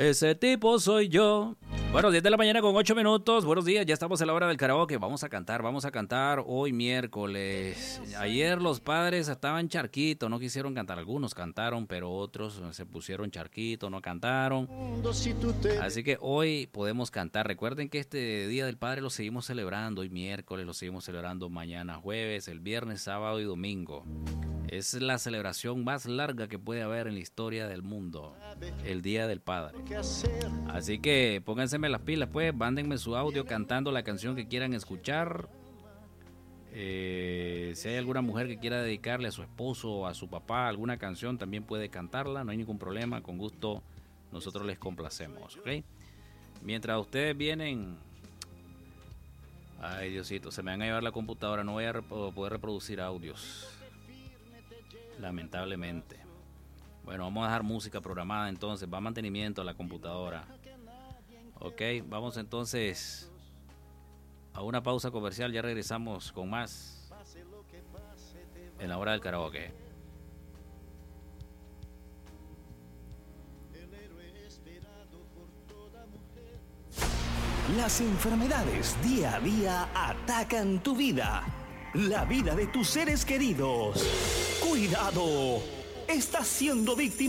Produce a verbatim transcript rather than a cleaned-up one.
Ese tipo soy yo. Bueno, diez de la mañana con ocho minutos. Buenos días, ya estamos a la hora del karaoke. Vamos a cantar, vamos a cantar hoy miércoles. Ayer los padres estaban charquito, no quisieron cantar. Algunos cantaron, pero otros se pusieron charquito, no cantaron. Así que hoy podemos cantar. Recuerden que este Día del Padre lo seguimos celebrando hoy miércoles, lo seguimos celebrando mañana jueves, el viernes, sábado y domingo. Es la celebración más larga que puede haber en la historia del mundo, el Día del Padre. Así que pónganseme las pilas, pues, mándenme su audio cantando la canción que quieran escuchar. Eh, si hay alguna mujer que quiera dedicarle a su esposo o a su papá alguna canción, también puede cantarla, no hay ningún problema, con gusto nosotros les complacemos, ¿ok? Mientras ustedes vienen... Ay, Diosito, se me van a llevar la computadora, no voy a rep- poder reproducir audios. Lamentablemente. Bueno, vamos a dejar música programada entonces. Va a mantenimiento a la computadora. Ok, vamos entonces a una pausa comercial. Ya regresamos con más en la hora del karaoke. Las enfermedades día a día atacan tu vida, la vida de tus seres queridos. ¡Cuidado! Estás siendo víctima